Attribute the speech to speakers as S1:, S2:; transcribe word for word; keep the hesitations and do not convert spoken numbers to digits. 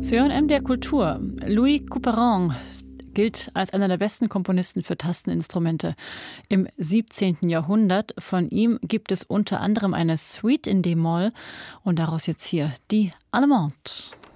S1: Sie hören M D R Kultur. Louis Couperin gilt als einer der besten Komponisten für Tasteninstrumente im siebzehnten Jahrhundert. Von ihm gibt es unter anderem eine Suite in D-Moll und daraus jetzt hier die Allemande.